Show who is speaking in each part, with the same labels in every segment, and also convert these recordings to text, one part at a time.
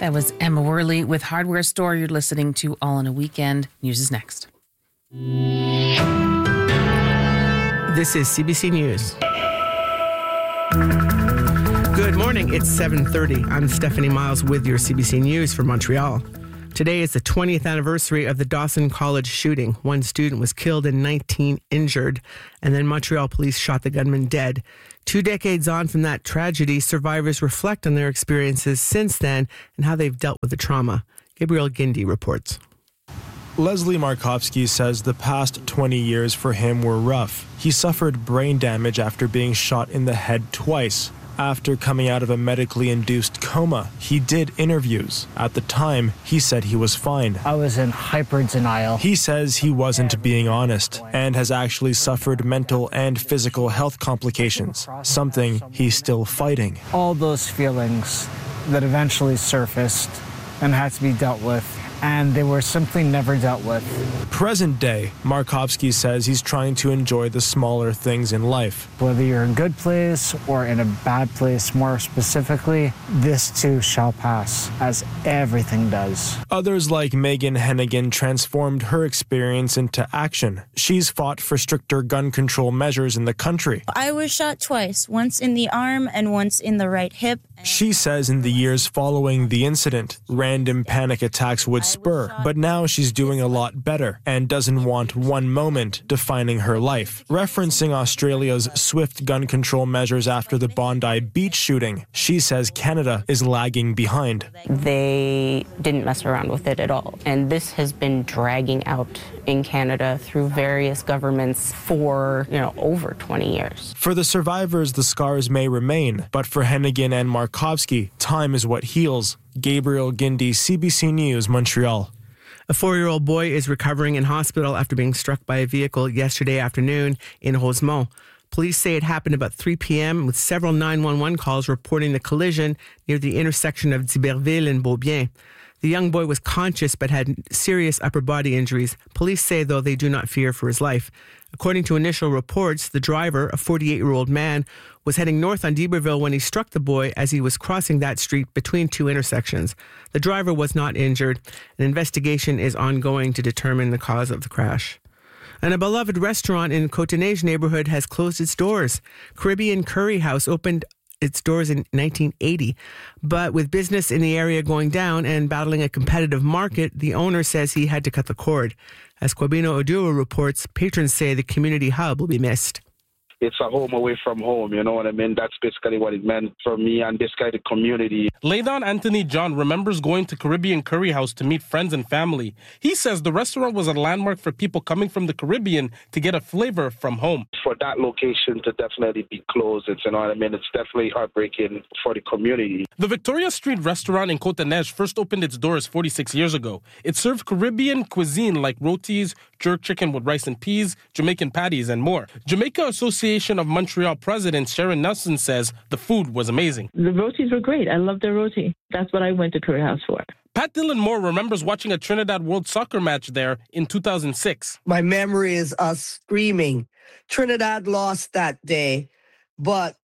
Speaker 1: That was Emma Worley with Hardware Store. You're listening to All in a Weekend. News is next.
Speaker 2: This is CBC News. Good morning. It's 7:30. I'm Stephanie Miles with your CBC News from Montreal. Today is the 20th anniversary of the Dawson College shooting. One student was killed and 19 injured, and then Montreal police shot the gunman dead. 2 decades on from that tragedy, survivors reflect on their experiences since then and how they've dealt with the trauma. Gabriel Gindi reports.
Speaker 3: Leslie Markovsky says the past 20 years for him were rough. He suffered brain damage after being shot in the head twice. After coming out of a medically induced coma, he did interviews. At the time, he said he was fine.
Speaker 4: I was in hyper denial.
Speaker 3: He says he wasn't being honest and has actually suffered mental and physical health complications, something he's still fighting.
Speaker 4: All those feelings that eventually surfaced and had to be dealt with, and they were simply never dealt with.
Speaker 3: Present day, Markovsky says he's trying to enjoy the smaller things in life.
Speaker 4: Whether you're in a good place or in a bad place, more specifically, this too shall pass, as everything does.
Speaker 3: Others like Megan Hennigan transformed her experience into action. She's fought for stricter gun control measures in the country.
Speaker 5: I was shot twice, once in the arm and once in the right hip.
Speaker 3: She says in the years following the incident, random panic attacks would spur, but now she's doing a lot better and doesn't want one moment defining her life. Referencing Australia's swift gun control measures after the Bondi Beach shooting, she says Canada is lagging behind.
Speaker 6: They didn't mess around with it at all, and this has been dragging out in Canada through various governments for, over 20 years.
Speaker 3: For the survivors, the scars may remain, but for Hennigan and Markovsky, time is what heals. Gabriel Gindi, CBC News, Montreal.
Speaker 2: A 4-year-old boy is recovering in hospital after being struck by a vehicle yesterday afternoon in Rosemont. Police say it happened about 3 p.m. with several 911 calls reporting the collision near the intersection of D'Iberville and Beaubien. The young boy was conscious but had serious upper body injuries. Police say, though, they do not fear for his life. According to initial reports, the driver, a 48-year-old man, was heading north on d'Iberville when he struck the boy as he was crossing that street between two intersections. The driver was not injured. An investigation is ongoing to determine the cause of the crash. And a beloved restaurant in Côte-Neige neighborhood has closed its doors. Caribbean Curry House opened its doors in 1980. But with business in the area going down and battling a competitive market, the owner says he had to cut the cord. As Kwabino Oduro reports, patrons say the community hub will be missed.
Speaker 7: It's a home away from home, you know what I mean? That's basically what it meant for me and this kind of community.
Speaker 8: Laydon Anthony John remembers going to Caribbean Curry House to meet friends and family. He says the restaurant was a landmark for people coming from the Caribbean to get a flavor from home.
Speaker 7: For that location to definitely be closed, you know what I mean? It's definitely heartbreaking for the community.
Speaker 8: The Victoria Street restaurant in Côte-Neige first opened its doors 46 years ago. It served Caribbean cuisine like rotis, jerk chicken with rice and peas, Jamaican patties, and more. Jamaica Association of Montreal President Sharon Nelson says the food was amazing.
Speaker 9: The rotis were great. I loved the roti. That's what I went to Curry House for.
Speaker 8: Pat Dillon Moore remembers watching a Trinidad World Soccer match there in 2006.
Speaker 10: My memory is us screaming. Trinidad lost that day, but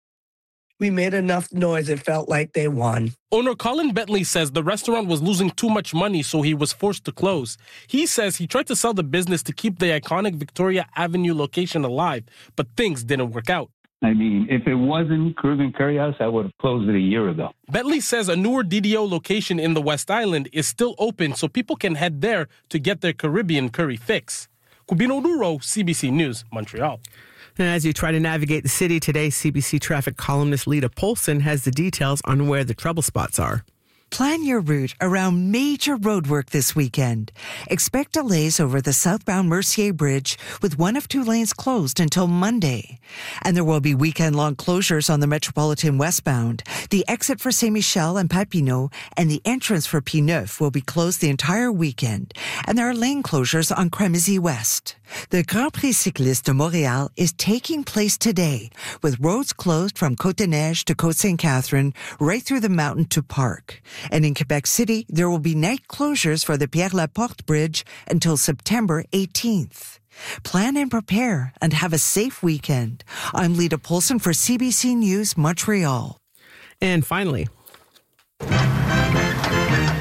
Speaker 10: we made enough noise. It felt like they won.
Speaker 8: Owner Colin Bentley says the restaurant was losing too much money, so he was forced to close. He says he tried to sell the business to keep the iconic Victoria Avenue location alive, but things didn't work out.
Speaker 11: I mean, if it wasn't Caribbean Curry House, I would have closed it a year ago.
Speaker 8: Bentley says a newer DDO location in the West Island is still open, so people can head there to get their Caribbean curry fix. Kubino Duro, CBC News, Montreal.
Speaker 2: And as you try to navigate the city today, CBC traffic columnist Lita Polson has the details on where the trouble spots are.
Speaker 12: Plan your route around major roadwork this weekend. Expect delays over the southbound Mercier Bridge with one of two lanes closed until Monday. And there will be weekend-long closures on the Metropolitan westbound. The exit for Saint-Michel and Papineau and the entrance for P9 will be closed the entire weekend. And there are lane closures on Crémazie West. The Grand Prix Cycliste de Montréal is taking place today, with roads closed from Côte-des-Neiges to Côte-Sainte-Catherine, right through the mountain to Parc. And in Quebec City, there will be night closures for the Pierre-Laporte Bridge until September 18th. Plan and prepare and have a safe weekend. I'm Lita Polson for CBC News, Montreal.
Speaker 2: And finally,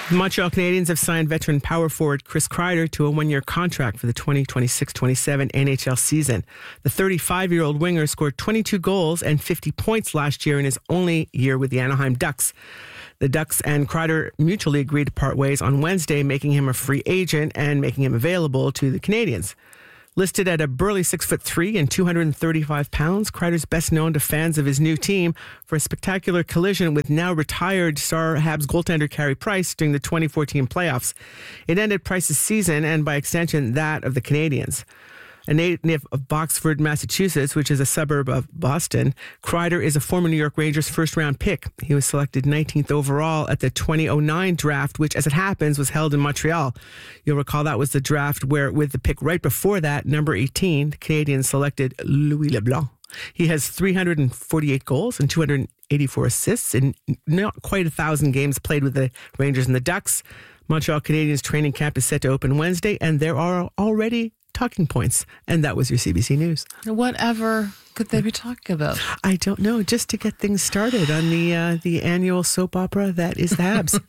Speaker 2: The Montreal Canadiens have signed veteran power forward Chris Kreider to a one-year contract for the 2026-27 NHL season. The 35-year-old winger scored 22 goals and 50 points last year in his only year with the Anaheim Ducks. The Ducks and Kreider mutually agreed to part ways on Wednesday, making him a free agent and making him available to the Canadiens. Listed at a burly 6'3" and 235 pounds, Kreider's best known to fans of his new team for a spectacular collision with now retired Star Habs goaltender Carey Price during the 2014 playoffs. It ended Price's season and, by extension, that of the Canadiens. A native of Boxford, Massachusetts, which is a suburb of Boston, Kreider is a former New York Rangers first-round pick. He was selected 19th overall at the 2009 draft, which, as it happens, was held in Montreal. You'll recall that was the draft where, with the pick right before that, number 18, the Canadiens selected Louis Leblanc. He has 348 goals and 284 assists in not quite 1,000 games played with the Rangers and the Ducks. Montreal Canadiens training camp is set to open Wednesday, and there are already talking points. And that was your CBC News.
Speaker 1: Whatever could they be talking about?
Speaker 2: I don't know. Just to get things started on the annual soap opera that is the Habs.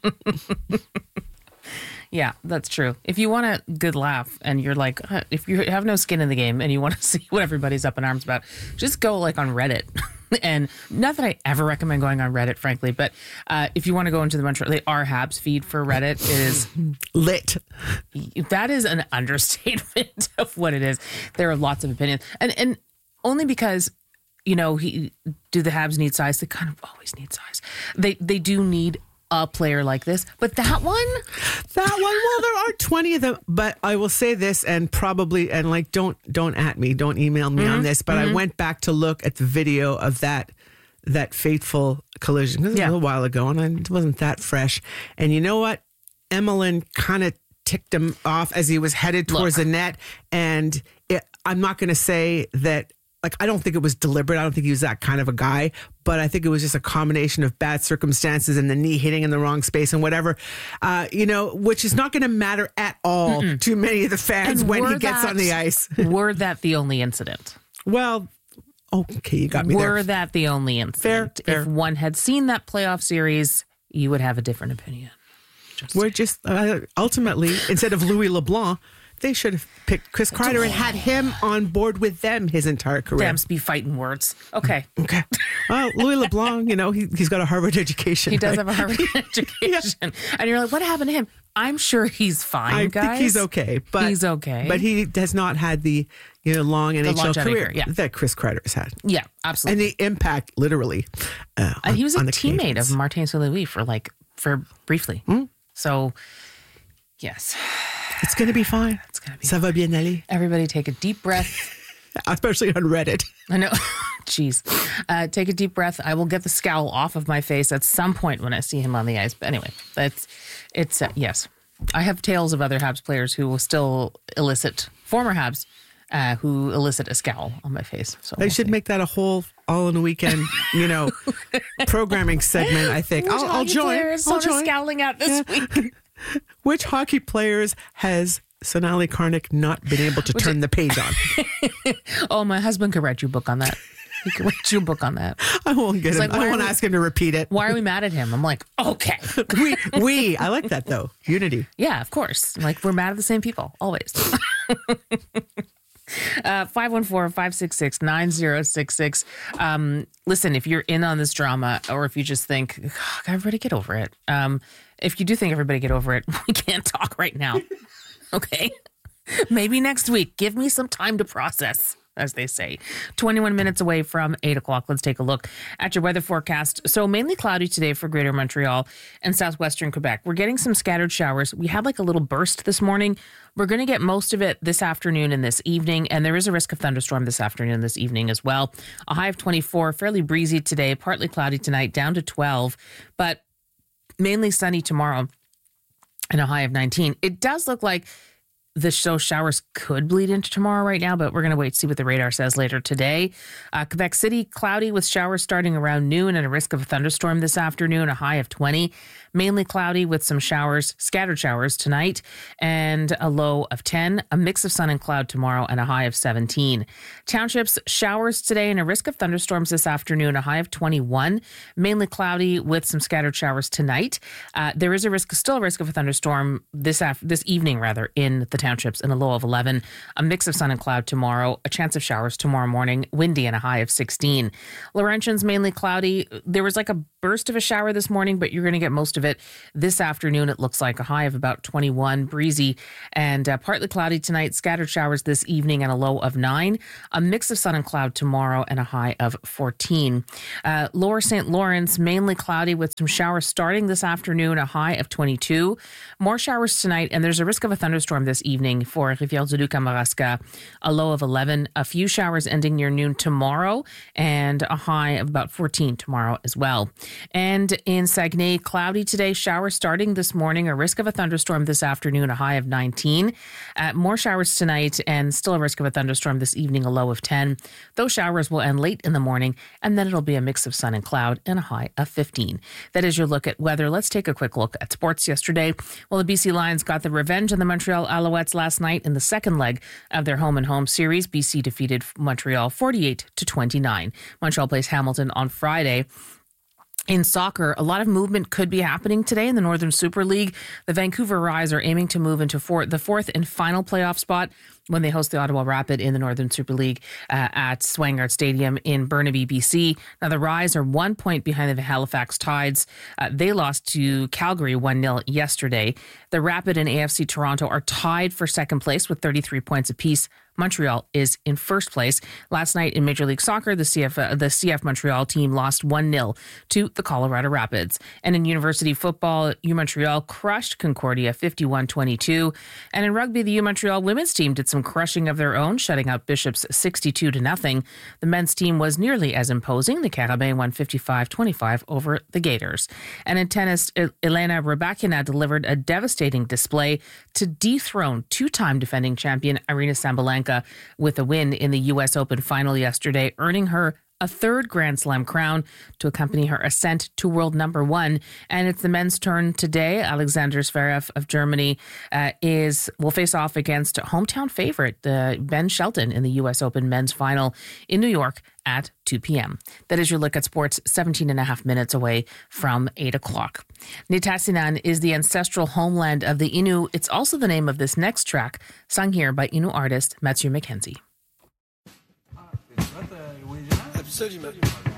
Speaker 1: Yeah, that's true. If you want a good laugh and you're like, if you have no skin in the game and you want to see what everybody's up in arms about, just go like on Reddit. And not that I ever recommend going on Reddit, frankly, but if you want to go into the Montreal, the Our Habs feed for Reddit is
Speaker 2: lit.
Speaker 1: That is an understatement of what it is. There are lots of opinions. And only because, you know, do the Habs need size? They kind of always need size. They do need a player like this, but that one,
Speaker 2: well, there are 20 of them, but I will say this, and probably, and like, don't at me, don't email me on this, but I went back to look at the video of that fateful collision. It was a little while ago, and it wasn't that fresh. And you know what? Emmelin kind of ticked him off as he was headed towards the net, and I'm not going to say that. Like, I don't think it was deliberate. I don't think he was that kind of a guy, but I think it was just a combination of bad circumstances and the knee hitting in the wrong space and whatever, which is not going to matter at all to many of the fans when he gets on the ice.
Speaker 1: Were that the only incident?
Speaker 2: Well, okay, you got me there.
Speaker 1: Were that the only incident?
Speaker 2: Fair.
Speaker 1: If one had seen that playoff series, you would have a different opinion.
Speaker 2: We're just, ultimately, instead of Louis Leblanc, they should have picked Chris Kreider and had him on board with them his entire career.
Speaker 1: Damn, be fighting words. Okay.
Speaker 2: Well, Louis Leblanc, he's got a Harvard education.
Speaker 1: He does have a Harvard education. And you're like, what happened to him? I'm sure he's fine, guys.
Speaker 2: I think he's okay. But he's okay. But he has not had the long NHL career that Chris Kreider has had.
Speaker 1: Yeah, absolutely.
Speaker 2: And the impact, literally.
Speaker 1: And he was a teammate of Martin St-Louis for briefly. So, yes.
Speaker 2: It's going to be fine.
Speaker 1: It's going to be
Speaker 2: Ça va bien aller.
Speaker 1: Everybody take a deep breath.
Speaker 2: Especially on Reddit.
Speaker 1: I know. Jeez. Take a deep breath. I will get the scowl off of my face at some point when I see him on the ice. But anyway, it's yes. I have tales of other Habs players who will still former Habs, who elicit a scowl on my face. So
Speaker 2: they should make that a whole all in a weekend, programming segment, I think. I'll join.
Speaker 1: I'll join. Scowling out this week.
Speaker 2: Which hockey players has Sonali Karnik not been able to turn the page on?
Speaker 1: Oh, my husband could write you a book on that. He could write you a book on that.
Speaker 2: I won't get him. Like, I don't want to ask him to repeat it.
Speaker 1: Why are we mad at him? I'm like, okay.
Speaker 2: we. I like that, though. Unity.
Speaker 1: Yeah, of course. Like, we're mad at the same people, always. 514-566-9066. Listen, if you're in on this drama, or if you just think, everybody get over it. If you do think everybody get over it, we can't talk right now. Okay? Maybe next week. Give me some time to process, as they say. 21 minutes away from 8 o'clock. Let's take a look at your weather forecast. So mainly cloudy today for Greater Montreal and southwestern Quebec. We're getting some scattered showers. We had like a little burst this morning. We're going to get most of it this afternoon and this evening, and there is a risk of thunderstorm this afternoon and this evening as well. A high of 24, fairly breezy today, partly cloudy tonight, down to 12, but mainly sunny tomorrow and a high of 19. It does look like those showers could bleed into tomorrow right now, but we're going to wait to see what the radar says later today. Quebec City, cloudy with showers starting around noon and a risk of a thunderstorm this afternoon, a high of 20. mainly cloudy with some showers, scattered showers tonight, and a low of 10. A mix of sun and cloud tomorrow and a high of 17. Townships, showers today and a risk of thunderstorms this afternoon, a high of 21. Mainly cloudy with some scattered showers tonight. There is still a risk of a thunderstorm this evening in the townships, and a low of 11. A mix of sun and cloud tomorrow, a chance of showers tomorrow morning, windy and a high of 16. Laurentians, mainly cloudy. There was like a burst of a shower this morning, but you're going to get most of it this afternoon. It looks like a high of about 21, breezy and partly cloudy tonight, scattered showers this evening and a low of 9. A mix of sun and cloud tomorrow and a high of 14. Lower St. Lawrence, mainly cloudy with some showers starting this afternoon, a high of 22. More showers tonight, and there's a risk of a thunderstorm this evening for Rivière-du-Loup-Kamouraska, a low of 11. A few showers ending near noon tomorrow and a high of about 14 tomorrow as well. And in Saguenay, cloudy today, showers starting this morning, a risk of a thunderstorm this afternoon, a high of 19. More showers tonight and still a risk of a thunderstorm this evening, a low of 10. Those showers will end late in the morning, and then it'll be a mix of sun and cloud and a high of 15. That is your look at weather. Let's take a quick look at sports yesterday. Well, the BC Lions got the revenge on the Montreal Alouettes last night in the second leg of their home-and-home series. BC defeated Montreal 48-29. Montreal plays Hamilton on Friday. In soccer, a lot of movement could be happening today in the Northern Super League. The Vancouver Rise are aiming to move into the fourth and final playoff spot when they host the Ottawa Rapid in the Northern Super League at Swangard Stadium in Burnaby, BC. Now, the Rise are 1 point behind the Halifax Tides. They lost to Calgary 1-0 yesterday. The Rapid and AFC Toronto are tied for second place with 33 points apiece. Montreal is in first place. Last night in Major League Soccer, the CF Montreal team lost 1-0 to the Colorado Rapids. And in university football, U Montreal crushed Concordia 51-22. And in rugby, the U Montreal women's team did some crushing of their own, shutting out Bishops 62-0. The men's team was nearly as imposing. The Carabins won 55-25 over the Gators. And in tennis, Elena Rybakina delivered a devastating display to dethrone two-time defending champion Aryna Sabalenka with a win in the U.S. Open final yesterday, earning her a third Grand Slam crown to accompany her ascent to world number 1. And it's the men's turn today. Alexander Zverev of Germany will face off against hometown favorite Ben Shelton in the U.S. Open men's final in New York at 2 p.m. That is your look at sports, 17 and a half minutes away from 8 o'clock. Nitassinan is the ancestral homeland of the Innu. It's also the name of this next track, sung here by Innu artist Mathieu Mackenzie.
Speaker 13: Absolument.